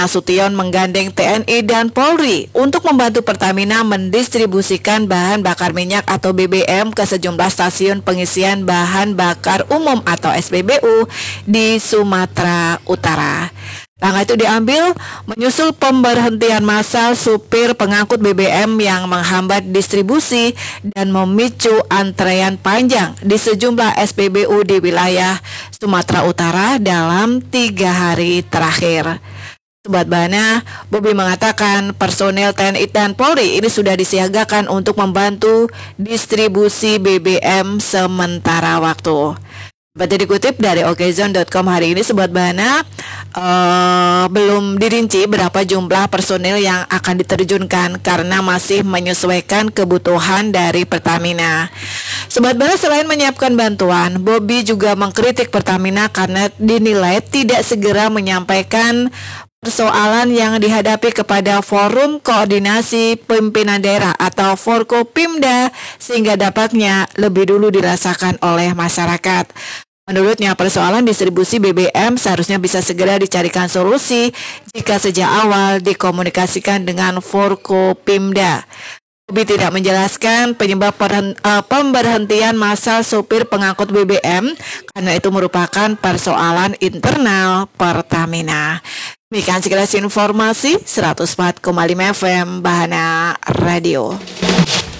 Nasution menggandeng TNI dan Polri untuk membantu Pertamina mendistribusikan bahan bakar minyak atau BBM ke sejumlah stasiun pengisian bahan bakar umum atau SPBU di Sumatera Utara. Langkah itu diambil menyusul pemberhentian massal supir pengangkut BBM yang menghambat distribusi dan memicu antrean panjang di sejumlah SPBU di wilayah Sumatera Utara dalam 3 hari terakhir. Sobat Bana, Bobi mengatakan personel TNI dan Polri ini sudah disiagakan untuk membantu distribusi BBM sementara waktu. Seperti dikutip dari okezone.com hari ini, Sobat Bana, belum dirinci berapa jumlah personil yang akan diterjunkan karena masih menyesuaikan kebutuhan dari Pertamina. Sobat Bana, selain menyiapkan bantuan, Bobi juga mengkritik Pertamina karena dinilai tidak segera menyampaikan persoalan yang dihadapi kepada Forum Koordinasi Pimpinan Daerah atau Forkopimda sehingga dapatnya lebih dulu dirasakan oleh masyarakat. Menurutnya, persoalan distribusi BBM seharusnya bisa segera dicarikan solusi jika sejak awal dikomunikasikan dengan Forkopimda. Bobi tidak menjelaskan penyebab pemberhentian massal supir pengangkut BBM karena itu merupakan persoalan internal Pertamina. Demikian sekilas informasi 104,5 FM Bahana Radio.